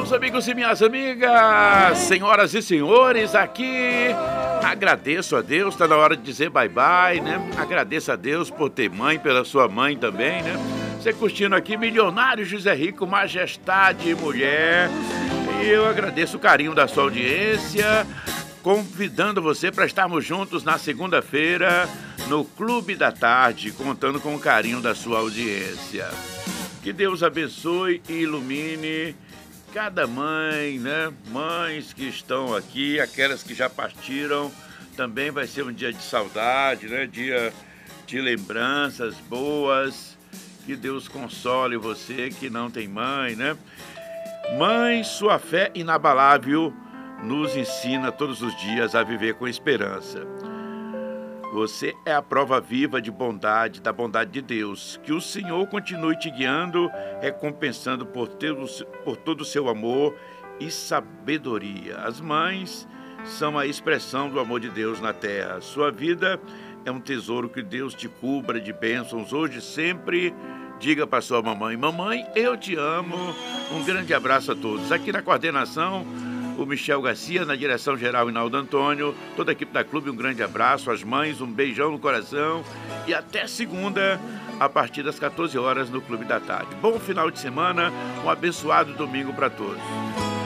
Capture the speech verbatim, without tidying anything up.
Meus amigos e minhas amigas, senhoras e senhores, aqui agradeço a Deus, está na hora de dizer bye bye, né? Agradeço a Deus por ter mãe, pela sua mãe também, né? Você curtindo aqui, Milionário José Rico, Majestade Mulher. E eu agradeço o carinho da sua audiência, convidando você para estarmos juntos na segunda-feira no Clube da Tarde, contando com o carinho da sua audiência. Que Deus abençoe e ilumine cada mãe, né? Mães que estão aqui, aquelas que já partiram. Também vai ser um dia de saudade, né? Dia de lembranças boas. Que Deus console você que não tem mãe, né? Mãe, sua fé inabalável nos ensina todos os dias a viver com esperança. Você é a prova viva de bondade, da bondade de Deus. Que o Senhor continue te guiando, recompensando por, teu, por todo o seu amor e sabedoria. As mães são a expressão do amor de Deus na terra. Sua vida é um tesouro, que Deus te cubra de bênçãos hoje e sempre. Diga para sua mamãe: mamãe, eu te amo. Um grande abraço a todos. Aqui na coordenação, o Michel Garcia, na direção geral, Inaldo Antônio, toda a equipe da Clube, um grande abraço, as mães, um beijão no coração e até segunda, a partir das quatorze horas no Clube da Tarde. Bom final de semana, um abençoado domingo para todos.